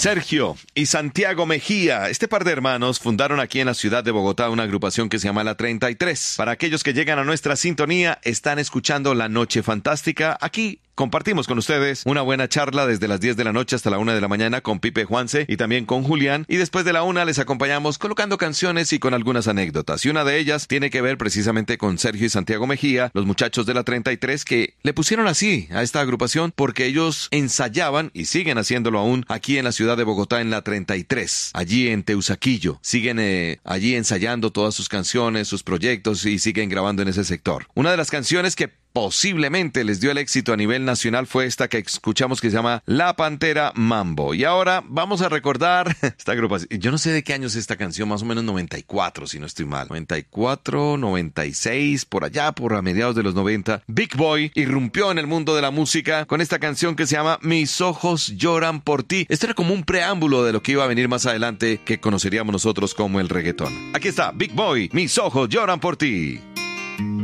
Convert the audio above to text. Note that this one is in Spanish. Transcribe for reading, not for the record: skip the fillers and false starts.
Sergio y Santiago Mejía, este par de hermanos fundaron aquí en la ciudad de Bogotá una agrupación que se llama La 33. Para aquellos que llegan a nuestra sintonía, están escuchando La Noche Fantástica. Aquí compartimos con ustedes una buena charla desde las 10 de la noche hasta la 1 de la mañana con Pipe Juanse y también con Julián. Y después de la 1 les acompañamos colocando canciones y con algunas anécdotas. Y una de ellas tiene que ver precisamente con Sergio y Santiago Mejía, los muchachos de La 33, que le pusieron así a esta agrupación porque ellos ensayaban y siguen haciéndolo aún aquí en la ciudad de Bogotá en La 33, allí en Teusaquillo. Siguen allí ensayando todas sus canciones, sus proyectos y siguen grabando en ese sector. Una de las canciones que posiblemente les dio el éxito a nivel nacional fue esta que escuchamos que se llama La Pantera Mambo. Y ahora vamos a recordar esta agrupación. Yo no sé de qué año es esta canción, más o menos 94, si no estoy mal. 94, 96, por allá, por a mediados de los 90. Big Boy irrumpió en el mundo de la música con esta canción que se llama Mis ojos lloran por ti. Esto era como un preámbulo de lo que iba a venir más adelante, que conoceríamos nosotros como el reggaetón. Aquí está Big Boy, Mis ojos lloran por ti.